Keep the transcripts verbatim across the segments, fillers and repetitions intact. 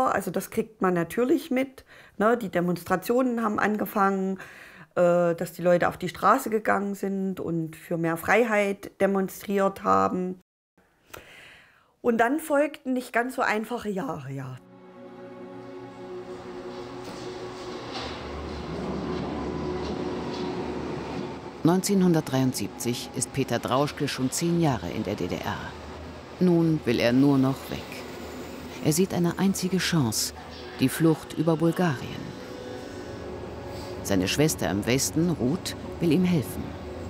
war. Also das kriegt man natürlich mit. Ne? Die Demonstrationen haben angefangen, äh, dass die Leute auf die Straße gegangen sind und für mehr Freiheit demonstriert haben. Und dann folgten nicht ganz so einfache Jahre, ja. neunzehnhundertdreiundsiebzig ist Peter Drauschke schon zehn Jahre in der D D R. Nun will er nur noch weg. Er sieht eine einzige Chance, die Flucht über Bulgarien. Seine Schwester im Westen, Ruth, will ihm helfen.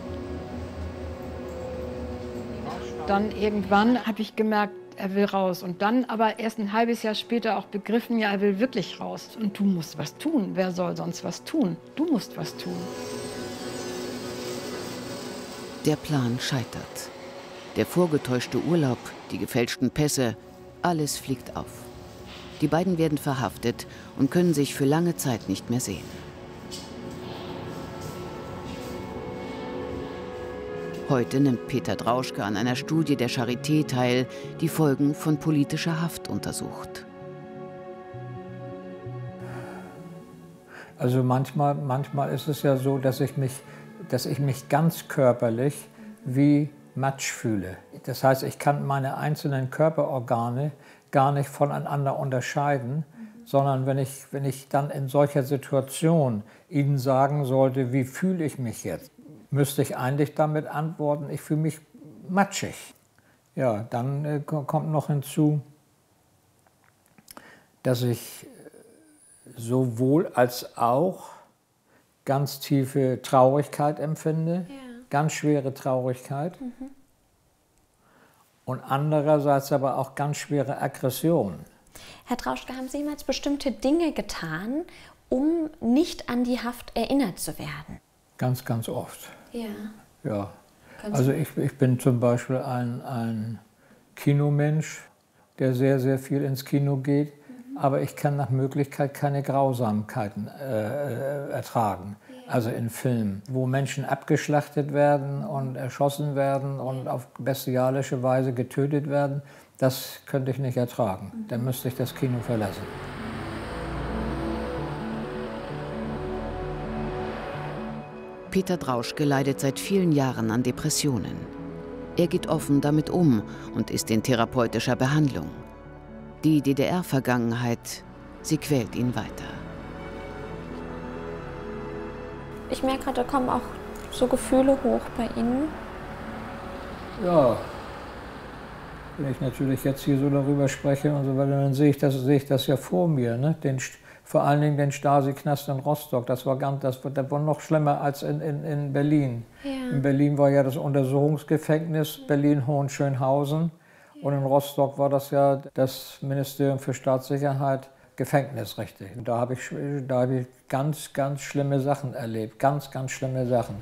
Dann irgendwann habe ich gemerkt, er will raus. Und dann aber erst ein halbes Jahr später auch begriffen, ja, er will wirklich raus. Und du musst was tun. Wer soll sonst was tun? Du musst was tun. Der Plan scheitert. Der vorgetäuschte Urlaub, die gefälschten Pässe, alles fliegt auf. Die beiden werden verhaftet und können sich für lange Zeit nicht mehr sehen. Heute nimmt Peter Drauschke an einer Studie der Charité teil, die Folgen von politischer Haft untersucht. Also manchmal, manchmal ist es ja so, dass ich mich, dass ich mich ganz körperlich wie Matsch fühle. Das heißt, ich kann meine einzelnen Körperorgane gar nicht voneinander unterscheiden, sondern wenn ich, wenn ich dann in solcher Situation Ihnen sagen sollte, wie fühle ich mich jetzt, müsste ich eigentlich damit antworten, ich fühle mich matschig. Ja, dann äh, kommt noch hinzu, dass ich sowohl als auch ganz tiefe Traurigkeit empfinde, ja. Ganz schwere Traurigkeit. Mhm. Und andererseits aber auch ganz schwere Aggression. Herr Drauschke, haben Sie jemals bestimmte Dinge getan, um nicht an die Haft erinnert zu werden? Ganz, ganz oft. Ja. Ja. Also ich, ich bin zum Beispiel ein, ein Kinomensch, der sehr, sehr viel ins Kino geht. Mhm. Aber ich kann nach Möglichkeit keine Grausamkeiten äh, ertragen. Also in Filmen, wo Menschen abgeschlachtet werden und erschossen werden und auf bestialische Weise getötet werden, das könnte ich nicht ertragen. Dann müsste ich das Kino verlassen. Peter Drauschke leidet seit vielen Jahren an Depressionen. Er geht offen damit um und ist in therapeutischer Behandlung. Die D D R-Vergangenheit, sie quält ihn weiter. Ich merke gerade, da kommen auch so Gefühle hoch bei Ihnen. Ja, wenn ich natürlich jetzt hier so darüber spreche und so weiter, dann sehe ich das, sehe ich das ja vor mir. Ne? Den, vor allen Dingen den Stasi-Knast in Rostock. Das war, ganz, das, das war noch schlimmer als in, in, in Berlin. Ja. In Berlin war ja das Untersuchungsgefängnis Berlin-Hohenschönhausen. Ja. Und in Rostock war das ja das Ministerium für Staatssicherheit. Gefängnis, richtig. Und da habe ich, da habe ich ganz, ganz schlimme Sachen erlebt. Ganz, ganz schlimme Sachen.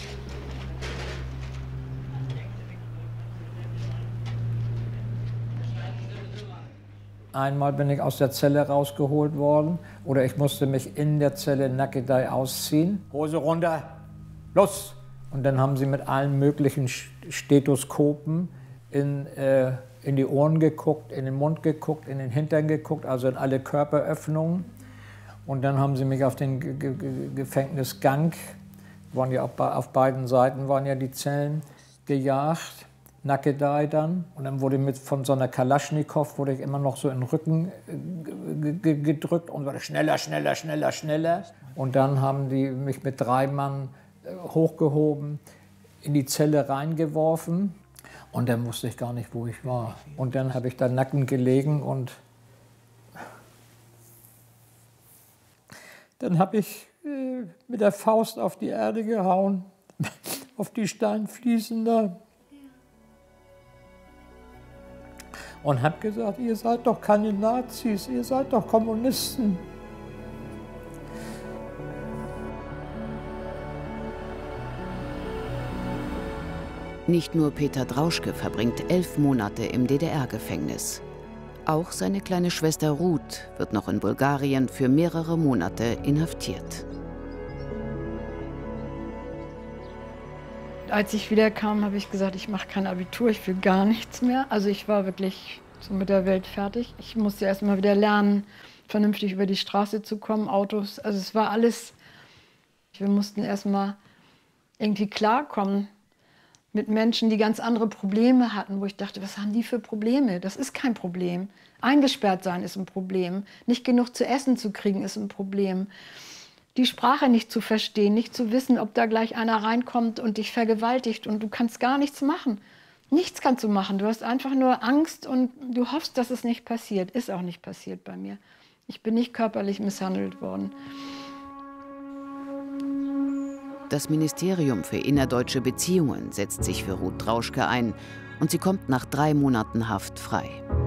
Einmal bin ich aus der Zelle rausgeholt worden oder ich musste mich in der Zelle Nackedei ausziehen. Hose runter, los! Und dann haben sie mit allen möglichen Stethoskopen in äh, in die Ohren geguckt, in den Mund geguckt, in den Hintern geguckt, also in alle Körperöffnungen. Und dann haben sie mich auf den Ge Ge Gefängnisgang, waren ja auf, auf beiden Seiten waren ja die Zellen, gejagt, Nackedei dann. Und dann wurde mit von so einer Kalaschnikow wurde ich immer noch so in den Rücken gedrückt und wurde schneller, schneller, schneller, schneller. Und dann haben die mich mit drei Mann hochgehoben, in die Zelle reingeworfen. Und dann wusste ich gar nicht, wo ich war. Und dann habe ich da nackend gelegen und dann habe ich äh, mit der Faust auf die Erde gehauen, auf die Steinfliesen da. Und habe gesagt, ihr seid doch keine Nazis, ihr seid doch Kommunisten. Nicht nur Peter Drauschke verbringt elf Monate im D D R-Gefängnis. Auch seine kleine Schwester Ruth wird noch in Bulgarien für mehrere Monate inhaftiert. Als ich wiederkam, habe ich gesagt, ich mache kein Abitur, ich will gar nichts mehr. Also ich war wirklich so mit der Welt fertig. Ich musste erst mal wieder lernen, vernünftig über die Straße zu kommen, Autos. Also es war alles, wir mussten erst mal irgendwie klarkommen mit Menschen, die ganz andere Probleme hatten, wo ich dachte, was haben die für Probleme? Das ist kein Problem. Eingesperrt sein ist ein Problem. Nicht genug zu essen zu kriegen ist ein Problem. Die Sprache nicht zu verstehen, nicht zu wissen, ob da gleich einer reinkommt und dich vergewaltigt und du kannst gar nichts machen. Nichts kannst du machen. Du hast einfach nur Angst und du hoffst, dass es nicht passiert. Ist auch nicht passiert bei mir. Ich bin nicht körperlich misshandelt worden. Das Ministerium für innerdeutsche Beziehungen setzt sich für Ruth Drauschke ein und sie kommt nach drei Monaten Haft frei.